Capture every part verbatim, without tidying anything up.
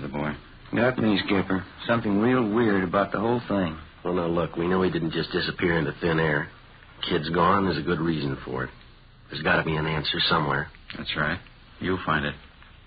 boy? Got me, Skipper. Something real weird about the whole thing. Well, now, look, we know he didn't just disappear into thin air. Kid's gone, there's a good reason for it. There's got to be an answer somewhere. That's right. You'll find it.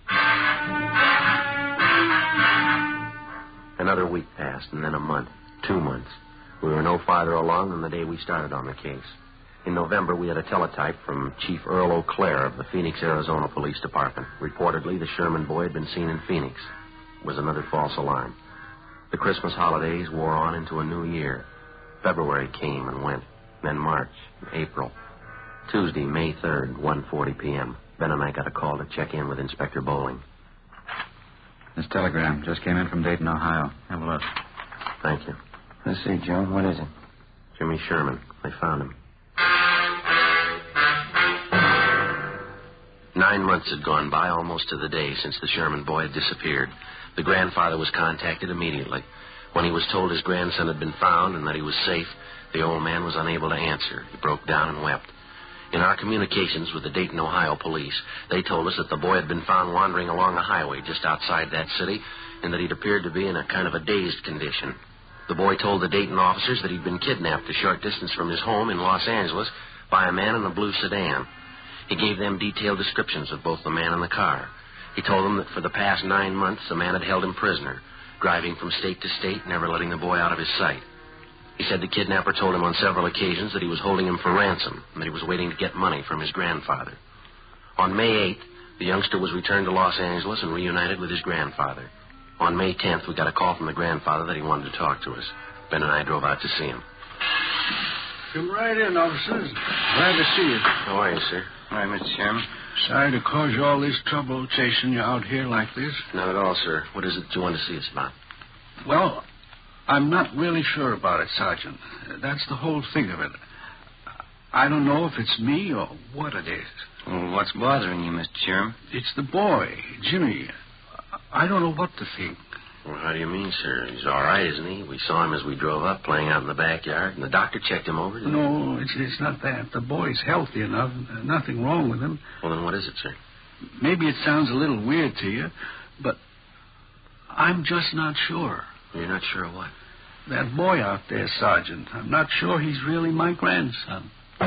Another week passed, and then a month. Two months. We were no farther along than the day we started on the case. In November, we had a teletype from Chief Earl O'Clair of the Phoenix, Arizona Police Department. Reportedly, the Sherman boy had been seen in Phoenix. It was another false alarm. The Christmas holidays wore on into a new year. February came and went. Then March, April. Tuesday, May third, one forty p.m. Ben and I got a call to check in with Inspector Bowling. This telegram just came in from Dayton, Ohio. Have a look. Thank you. Let's see, Joe. What is it? Jimmy Sherman. They found him. Nine months had gone by, almost to the day, since the Sherman boy had disappeared. The grandfather was contacted immediately. When he was told his grandson had been found and that he was safe, the old man was unable to answer. He broke down and wept. In our communications with the Dayton, Ohio police, they told us that the boy had been found wandering along a highway just outside that city and that he'd appeared to be in a kind of a dazed condition. The boy told the Dayton officers that he'd been kidnapped a short distance from his home in Los Angeles by a man in a blue sedan. He gave them detailed descriptions of both the man and the car. He told them that for the past nine months, the man had held him prisoner, driving from state to state, never letting the boy out of his sight. He said the kidnapper told him on several occasions that he was holding him for ransom and that he was waiting to get money from his grandfather. On May eighth, the youngster was returned to Los Angeles and reunited with his grandfather. On May tenth, we got a call from the grandfather that he wanted to talk to us. Ben and I drove out to see him. Come right in, officers. Glad to see you. How are you, sir? Hi, Mister Sherman. Sorry to cause you all this trouble chasing you out here like this. Not at all, sir. What is it you want to see us about? Well, I'm not really sure about it, Sergeant. That's the whole thing of it. I don't know if it's me or what it is. Well, what's bothering you, Mister Sherman? It's the boy, Jimmy. I don't know what to think. Well, how do you mean, sir? He's all right, isn't he? We saw him as we drove up, playing out in the backyard, and the doctor checked him over. Didn't No, it's, it's not that. The boy's healthy enough. Nothing wrong with him. Well, then what is it, sir? Maybe it sounds a little weird to you, but I'm just not sure. You're not sure of what? That boy out there, Sergeant. I'm not sure he's really my grandson.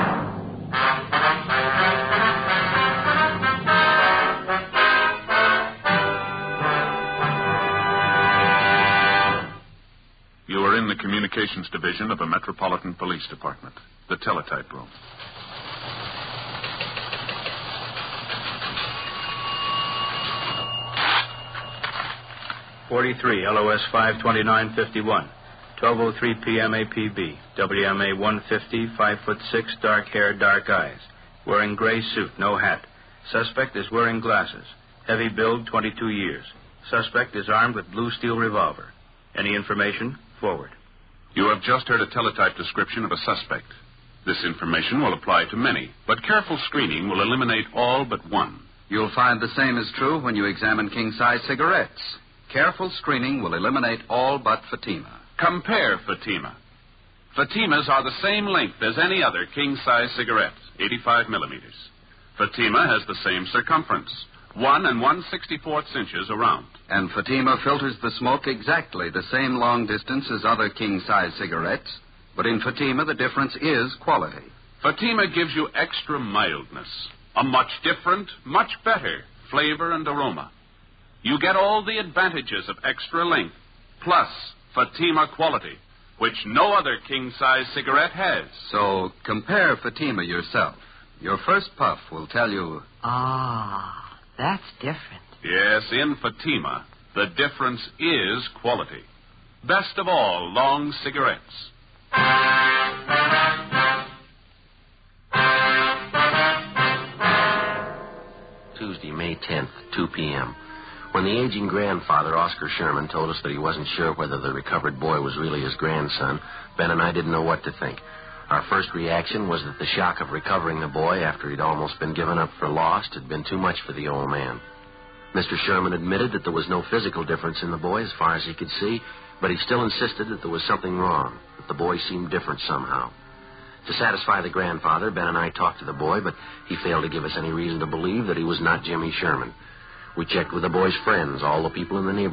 You are in the Communications Division of the Metropolitan Police Department, the teletype room. forty-three, L O S five twenty-nine fifty-one. twelve oh three p.m. A P B. W M A one fifty, five foot six, dark hair, dark eyes. Wearing gray suit, no hat. Suspect is wearing glasses. Heavy build, twenty-two years. Suspect is armed with blue steel revolver. Any information? Forward. You have just heard a teletype description of a suspect. This information will apply to many, but careful screening will eliminate all but one. You'll find the same is true when you examine king-size cigarettes. Careful screening will eliminate all but Fatima. Compare Fatima. Fatimas are the same length as any other king-size cigarette, eighty-five millimeters. Fatima has the same circumference, one and one sixty-fourths inches around. And Fatima filters the smoke exactly the same long distance as other king-size cigarettes. But in Fatima, the difference is quality. Fatima gives you extra mildness, a much different, much better flavor and aroma. You get all the advantages of extra length, plus Fatima quality, which no other king-size cigarette has. So compare Fatima yourself. Your first puff will tell you... Ah, that's different. Yes, in Fatima, the difference is quality. Best of all, long cigarettes. Tuesday, May tenth, two p.m. When the aging grandfather, Oscar Sherman, told us that he wasn't sure whether the recovered boy was really his grandson, Ben and I didn't know what to think. Our first reaction was that the shock of recovering the boy after he'd almost been given up for lost had been too much for the old man. Mister Sherman admitted that there was no physical difference in the boy as far as he could see, but he still insisted that there was something wrong, that the boy seemed different somehow. To satisfy the grandfather, Ben and I talked to the boy, but he failed to give us any reason to believe that he was not Jimmy Sherman. We checked with the boy's friends, all the people in the neighborhood.